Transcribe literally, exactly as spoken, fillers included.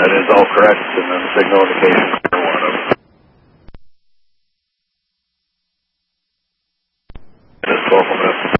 That is all correct, and then signal indication for one of them. It is twelve minutes.